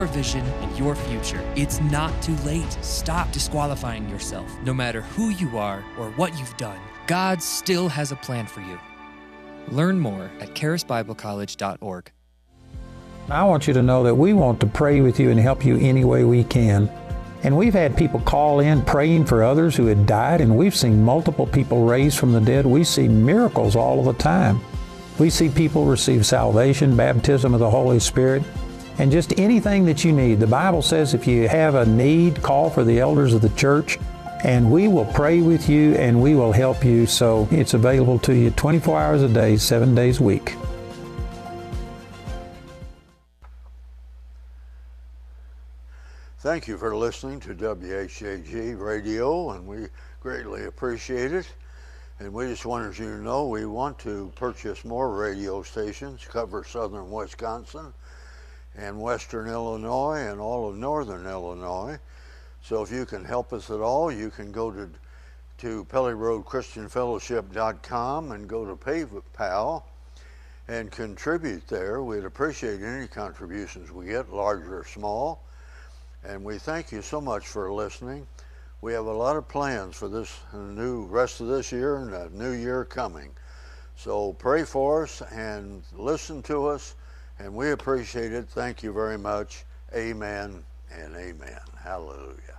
your vision and your future. It's not too late. Stop disqualifying yourself. No matter who you are or what you've done, God still has a plan for you. Learn more at charisbiblecollege.org. I want you to know that we want to pray with you and help you any way we can. And we've had people call in praying for others who had died, and we've seen multiple people raised from the dead. We see miracles all of the time. We see people receive salvation, baptism of the Holy Spirit, and just anything that you need. The Bible says if you have a need, call for the elders of the church, and we will pray with you and we will help you. So it's available to you 24 hours a day, 7 days a week. Thank you for listening to WHAG Radio, and we greatly appreciate it. And we just wanted you to know we want to purchase more radio stations, cover southern Wisconsin and western Illinois and all of northern Illinois. So if you can help us at all, you can go to PellyRoadChristianFellowship.com and go to PayPal and contribute there. We'd appreciate any contributions we get, large or small. And we thank you so much for listening. We have a lot of plans for this new rest of this year and a new year coming. So pray for us and listen to us, and we appreciate it. Thank you very much. Amen and amen. Hallelujah.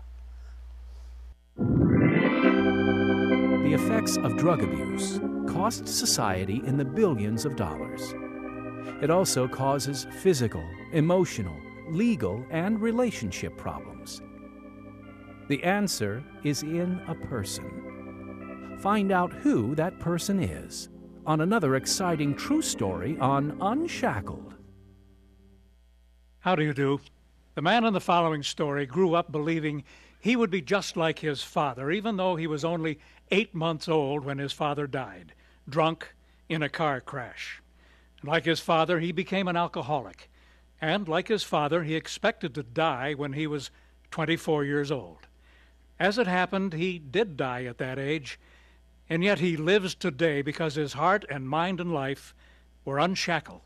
The effects of drug abuse cost society in the billions of dollars. It also causes physical, emotional, legal, and relationship problems. The answer is in a person. Find out who that person is on another exciting true story on Unshackled. How do you do? The man in the following story grew up believing he would be just like his father, even though he was only 8 months old when his father died, drunk in a car crash. And like his father, he became an alcoholic. And like his father, he expected to die when he was 24 years old. As it happened, he did die at that age, and yet he lives today because his heart and mind and life were unshackled.